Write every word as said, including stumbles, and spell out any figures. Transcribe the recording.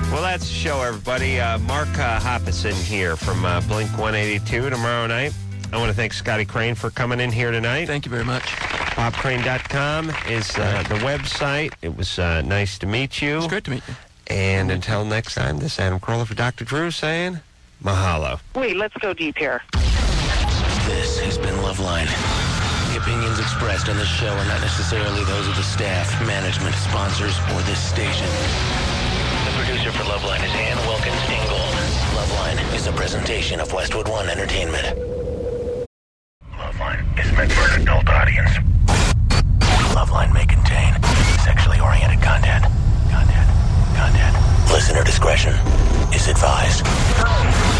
Well, that's the show, everybody. Uh, Mark uh, Hoppison here from uh, Blink one eighty-two tomorrow night. I want to thank Scotty Crane for coming in here tonight. Thank you very much. bob crane dot com is uh, the website. It was uh, nice to meet you. It's great to meet you. And until next time, this is Adam Carolla for Doctor Drew saying mahalo. Wait, let's go deep here. This has been Loveline. The opinions expressed on this show are not necessarily those of the staff, management, sponsors, or this station. The producer for Loveline is Ann Wilkins Ingold. Loveline is a presentation of Westwood One Entertainment. Loveline is meant for an adult audience. Loveline may contain sexually oriented content. Content. Content. Listener discretion is advised.